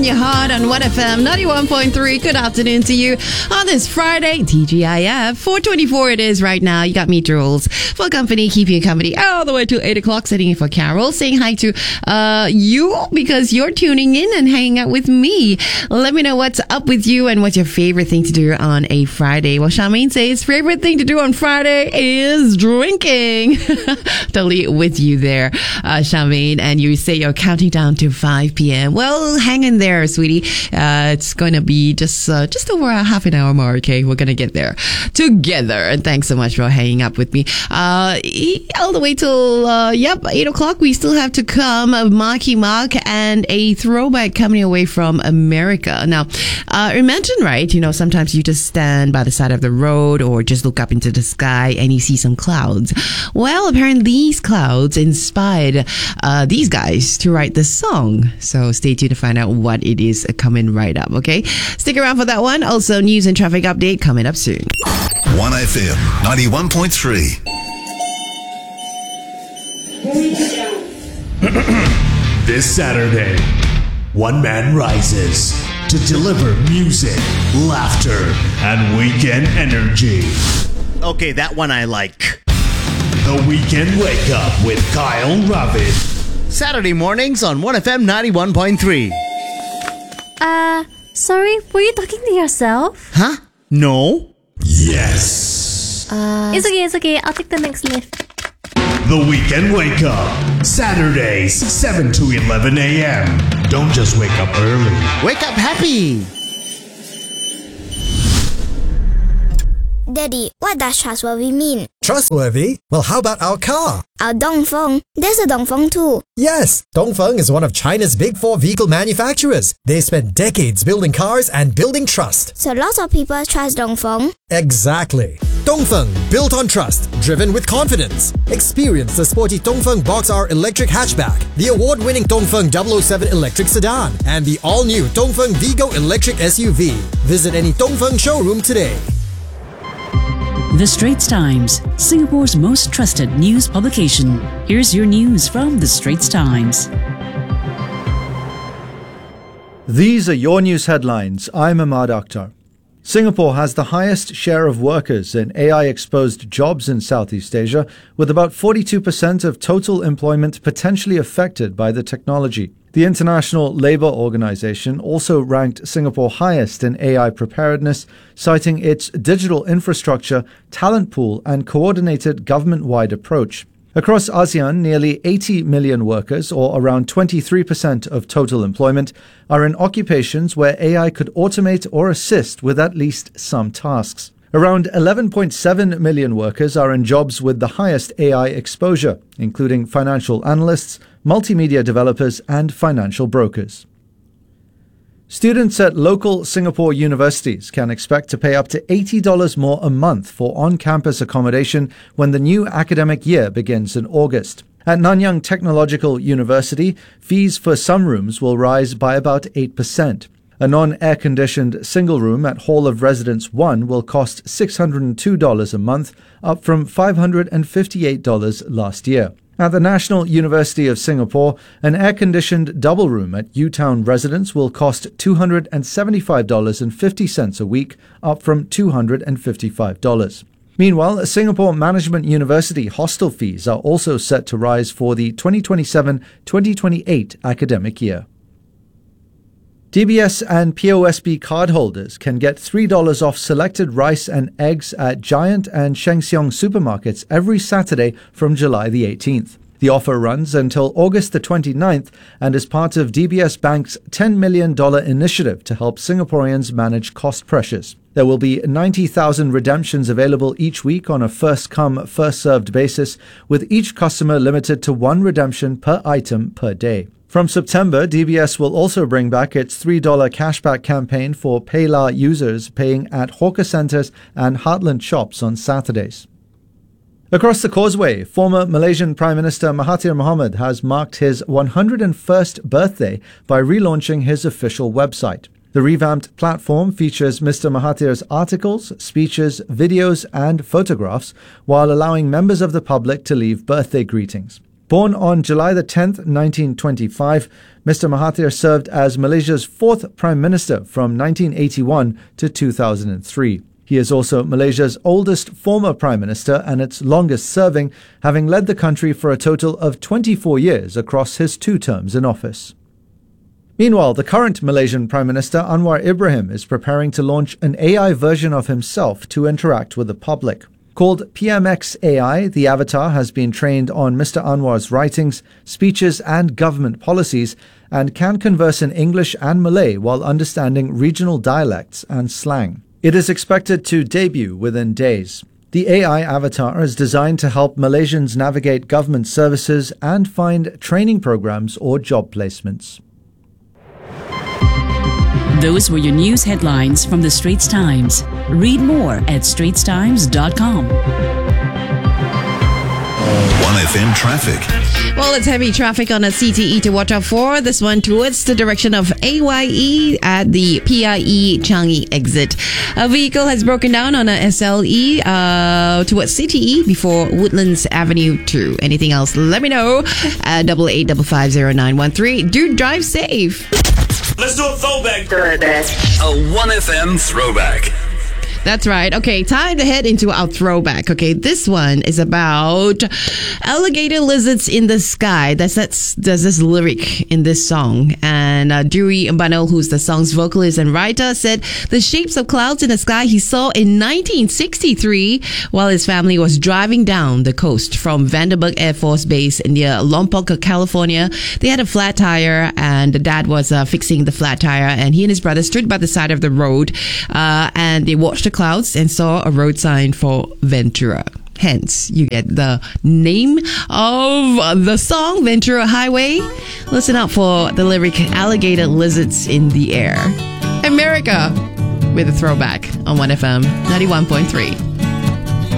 your heart on 1FM 91.3. Good afternoon to you on this Friday, TGIF. 4:24 it is right now. You got me, Jules, for company, keeping you company all the way to 8 o'clock, sitting in for Carol, saying hi to you because you're tuning in and hanging out with me. Let me know what's up with you and what's your favorite thing to do on a Friday. Well, Charmaine says favorite thing to do on Friday is drinking. Totally with you there, Charmaine. And you say you're counting down to 5 p.m. Well, hang in there, sweetie. It's going to be just over a half an hour more, okay? We're going to get there together. And thanks so much for hanging up with me. All the way till, 8 o'clock. We still have to come, Marky Mark and a throwback coming away from America. Now, imagine, right? You know, sometimes you just stand by the side of the road or just look up into the sky and you see some clouds. Well, apparently these clouds inspired these guys to write the song. So stay tuned to find out what it is coming right up, okay? Stick around for that one. Also, news and traffic update coming up soon. 1FM 91.3. This Saturday, one man rises to deliver music, laughter, and weekend energy. Okay, that one I like. The Weekend Wake Up with Kyle Ravid. Saturday mornings on 1FM 91.3. Sorry, were you talking to yourself? Huh? No? Yes. It's okay. I'll take the next lift. The Weekend Wake Up. Saturdays, 7 to 11 a.m. Don't just wake up early. Wake up happy! Daddy, what does trustworthy mean? Trustworthy? Well, how about our car? Our Dongfeng. There's a Dongfeng too. Yes, Dongfeng is one of China's big four vehicle manufacturers. They spent decades building cars and building trust. So lots of people trust Dongfeng. Exactly. Dongfeng, built on trust, driven with confidence. Experience the sporty Dongfeng Box R electric hatchback, the award-winning Dongfeng 007 electric sedan, and the all-new Dongfeng Vigo electric SUV. Visit any Dongfeng showroom today. The Straits Times, Singapore's most trusted news publication. Here's your news from The Straits Times. These are your news headlines. I'm Ahmad Akhtar. Singapore has the highest share of workers in AI-exposed jobs in Southeast Asia, with about 42% of total employment potentially affected by the technology. The International Labour Organization also ranked Singapore highest in AI preparedness, citing its digital infrastructure, talent pool, and coordinated government-wide approach. Across ASEAN, nearly 80 million workers, or around 23% of total employment, are in occupations where AI could automate or assist with at least some tasks. Around 11.7 million workers are in jobs with the highest AI exposure, including financial analysts, multimedia developers, and financial brokers. Students at local Singapore universities can expect to pay up to $80 more a month for on-campus accommodation when the new academic year begins in August. At Nanyang Technological University, fees for some rooms will rise by about 8%. A non-air-conditioned single room at Hall of Residence 1 will cost $602 a month, up from $558 last year. At the National University of Singapore, an air-conditioned double room at UTown Residence will cost $275.50 a week, up from $255. Meanwhile, Singapore Management University hostel fees are also set to rise for the 2027-2028 academic year. DBS and POSB cardholders can get $3 off selected rice and eggs at Giant and Sheng Siong supermarkets every Saturday from July the 18th. The offer runs until August the 29th and is part of DBS Bank's $10 million initiative to help Singaporeans manage cost pressures. There will be 90,000 redemptions available each week on a first-come, first-served basis, with each customer limited to one redemption per item per day. From September, DBS will also bring back its $3 cashback campaign for PayLah users paying at hawker centres and heartland shops on Saturdays. Across the causeway, former Malaysian Prime Minister Mahathir Mohamad has marked his 101st birthday by relaunching his official website. The revamped platform features Mr. Mahathir's articles, speeches, videos, and photographs, while allowing members of the public to leave birthday greetings. Born on July the 10th, 1925, Mr. Mahathir served as Malaysia's 4th Prime Minister from 1981 to 2003. He is also Malaysia's oldest former Prime Minister and its longest serving, having led the country for a total of 24 years across his 2 terms in office. Meanwhile, the current Malaysian Prime Minister Anwar Ibrahim is preparing to launch an AI version of himself to interact with the public. Called PMX AI, the avatar has been trained on Mr. Anwar's writings, speeches and government policies and can converse in English and Malay while understanding regional dialects and slang. It is expected to debut within days. The AI avatar is designed to help Malaysians navigate government services and find training programs or job placements. Those were your news headlines from the Straits Times. Read more at straitstimes.com. 1FM traffic. Well, it's heavy traffic on a CTE to watch out for. This one towards the direction of AYE at the PIE Changi exit. A vehicle has broken down on a SLE towards CTE before Woodlands Avenue 2. Anything else, let me know at 88550913. Do drive safe. Let's do a throwback. A 1FM throwback. That's right. Okay, time to head into our throwback. Okay, this one is about alligator lizards in the sky. There's this lyric in this song. And Dewey Banel, who's the song's vocalist and writer, said the shapes of clouds in the sky he saw in 1963 while his family was driving down the coast from Vandenberg Air Force Base near Lompoc, California. They had a flat tire and the dad was fixing the flat tire and he and his brother stood by the side of the road and they watched the clouds and saw a road sign for Ventura. Hence, you get the name of the song, Ventura Highway. Listen out for the lyric, alligator lizards in the air. America with a throwback on 1FM 91.3.